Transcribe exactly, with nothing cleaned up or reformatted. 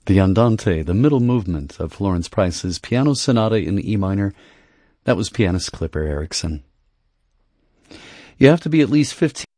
The Andante, the middle movement of Florence Price's Piano Sonata in E minor. That was pianist Clipper Erickson. You have to be at least fifteen